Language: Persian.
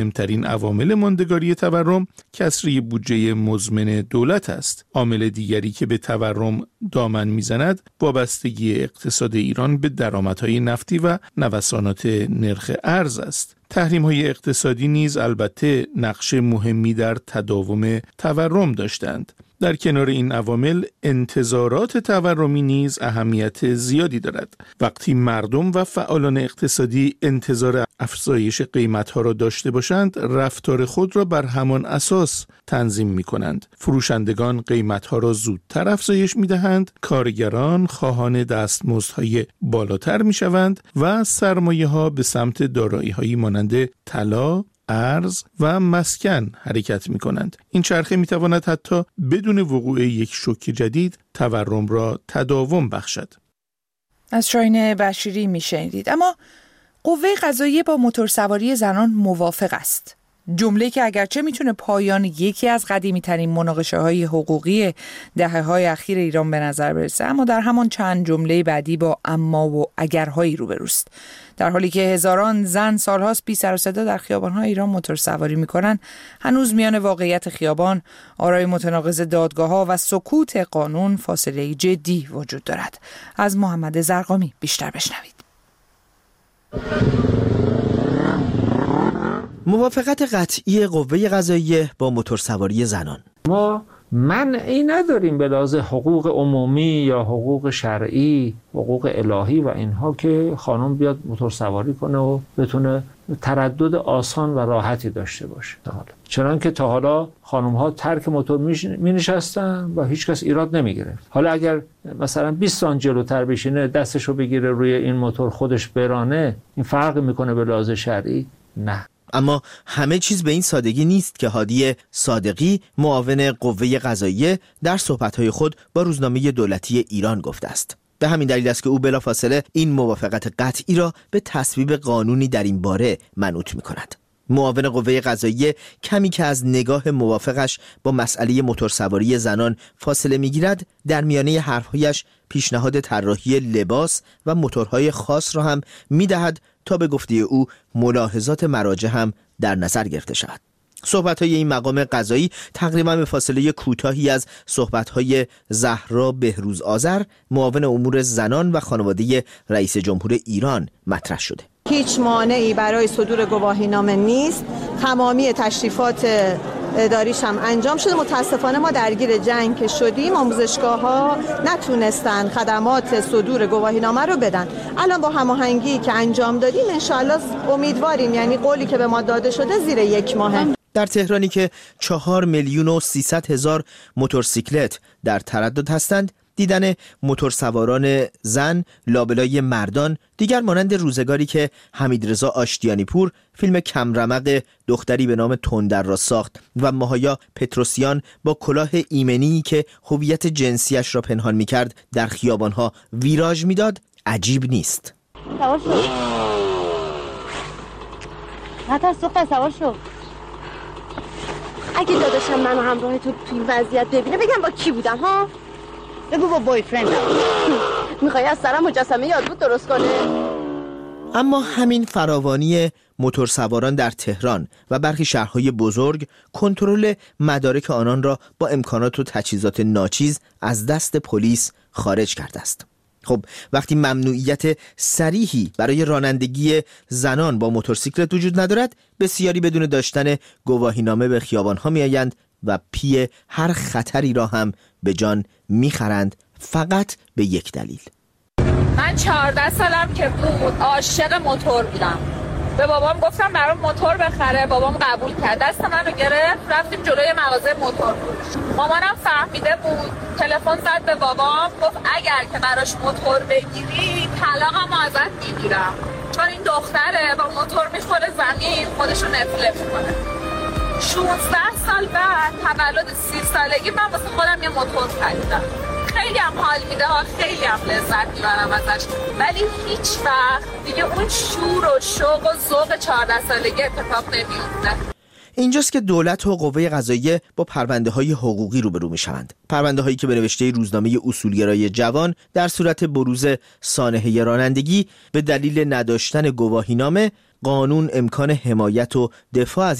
مهمترین عوامل ماندگاری تورم کسری بودجه مزمن دولت است. عامل دیگری که به تورم دامن میزند وابستگی اقتصاد ایران به درآمدهای نفتی و نوسانات نرخ ارز است. تحریم‌های اقتصادی نیز البته نقش مهمی در تداوم تورم داشتند. در کنار این عوامل انتظارات تورمی نیز اهمیت زیادی دارد. وقتی مردم و فعالان اقتصادی انتظار افزایش قیمت‌ها را داشته باشند، رفتار خود را بر همان اساس تنظیم می‌کنند. فروشندگان قیمت‌ها را زودتر افزایش می‌دهند، کارگران خواهان دستمزدهای بالاتر می‌شوند و سرمایه‌ها به سمت دارایی‌هایی مانند طلا، ارز و مسکن حرکت می کنند. این چرخه می تواند حتی بدون وقوع یک شوک جدید تورم را تداوم بخشد. از شاهین بشیری می شنیدید. اما قوه قضاییه با موتورسواری زنان موافق است. جمله که اگرچه میتونه پایان یکی از قدیمی ترین مناقشه های حقوقی دهه های اخیر ایران به نظر برسه، اما در همان چند جمله بعدی با اما و اگرهایی روبروست. در حالی که هزاران زن سالهاست بی سر و صدا در خیابان‌های ایران موتورسواری میکنن، هنوز میان واقعیت خیابان، آرای متناقض دادگاه‌ها و سکوت قانون فاصله جدی وجود دارد. از محمد زرقامی بیشتر بشنوید. موافقت قطعی قوه قضاییه با موتورسواری زنان. ما منعی نداریم به لحاظ حقوق عمومی یا حقوق شرعی، حقوق الهی و اینها که خانم بیاد موتورسواری کنه و بتونه تردد آسان و راحتی داشته باشه. چنانکه تا حالا خانم ها ترک موتور می نشستن و هیچ کس ایراد نمی گرفت. حالا اگر مثلا 20 سانت جلوتر بشینه، دستشو بگیره روی این موتور خودش برانه، این فرق میکنه به لحاظ شرعی؟ نه. اما همه چیز به این سادگی نیست که هادی صادقی، معاون قوه قضاییه، در صحبت‌های خود با روزنامه دولتی ایران گفته است. به همین دلیل است که او بلافاصله این موافقت قطعی را به تصویب قانونی در این باره منوط می‌کند. معاون قوه قضاییه کمی که از نگاه موافقش با مسئله موتورسواری زنان فاصله می‌گیرد، در میانه حرف‌هایش پیشنهاد طراحی لباس و موتورهای خاص را هم می‌دهد تا به گفته او ملاحظات مراجع هم در نظر گرفته شود. صحبت‌های این مقام قضایی تقریبا به فاصله کوتاهی از صحبت‌های زهرا بهروز آذر، معاون امور زنان و خانواده رئیس جمهور ایران مطرح شده. هیچ مانعی برای صدور گواهینامه نیست. تمامی تشریفات اداریش هم انجام شده. متاسفانه ما درگیر جنگ که شدیم، آموزشگاه‌ها نتونستن خدمات صدور گواهینامه رو بدن. الان با هماهنگی که انجام دادیم انشالله امیدواریم، یعنی قولی که به ما داده شده زیر 1 ماه. در تهرانی که 4,300,000 موتورسیکلت در تردد هستند، دیدن موتورسواران زن لابلای مردان دیگر مانند روزگاری که حمیدرضا آشتیانی پور فیلم کمرمق دختری به نام تندر را ساخت و ماهایا پتروسیان با کلاه ایمنی که هویت جنسیش را پنهان می‌کرد در خیابان‌ها ویراژ می‌داد عجیب نیست. سوار شو. نترس دختر، سوار شو. اگه داداشم منو همراه تو این وضعیت ببینه بگم با کی بودم ها؟ بگو با بایفرندم. میخوای از سرم مجسمه یادبود درست کنه؟ اما همین فراوانی موتورسواران در تهران و برخی شهرهای بزرگ کنترل مدارک آنان را با امکانات و تجهیزات ناچیز از دست پلیس خارج کرده است. خب وقتی ممنوعیت صریحی برای رانندگی زنان با موتورسیکلت وجود ندارد، بسیاری بدون داشتن گواهینامه به خیابان‌ها می‌آیند و پی هر خطری را هم به جان می‌خرند، فقط به یک دلیل. من 14 سالم که بود عاشق موتور بودم. به بابام گفتم برام موتور بخره، بابام قبول کرد، دست منو گرفت، رفتیم جلوی مغازه موتور فروش. مامانم فهمیده بود، تلفن زد به بابام، گفت اگر که براش موتور بگیری طلاقمو ازت میگیرم، چون این دختره با موتور میخوره زمین، خودشو نفله میکنه. 16 سال بعد تولد 30 سالگی من واسه خودم یه موتور خریدم. خیلی هم حال میده ها، خیلی هم لذت میبرم ازش، ولی هیچ وقت دیگه اون شور و شوق و ذوق 14 سالگی اتفاق نمیفته. اینجاست که دولت و قوه قضاییه با پرونده‌های حقوقی روبرو می‌شوند. پرونده‌هایی که به نوشته روزنامه اصولگرای جوان در صورت بروز سانحه رانندگی به دلیل نداشتن گواهینامه، قانون امکان حمایت و دفاع از